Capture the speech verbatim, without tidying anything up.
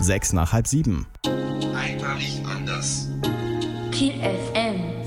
Sechs nach halb sieben. Einmalig anders. Kiel F M